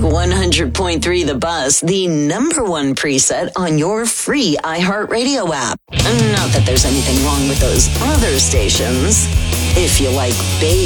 make 100.3 The Buzz the number one preset on your free iHeartRadio app. Not that there's anything wrong with those other stations. If you like bass.